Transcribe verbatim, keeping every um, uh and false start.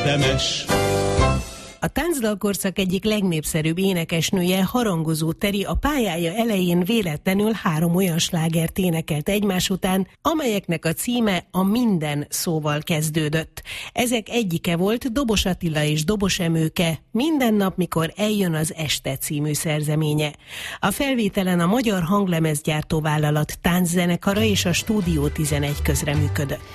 Demes. A táncdalkorszak egyik legnépszerűbb énekesnője, Harangozó Teri a pályája elején véletlenül három olyan slágert énekelt egymás után, amelyeknek a címe a Minden szóval kezdődött. Ezek egyike volt Dobos Attila és Dobos Emőke Minden nap, mikor eljön az este című szerzeménye. A felvételen a Magyar Hanglemezgyártó Vállalat tánczenekara és a Stúdió tizenegy közreműködött.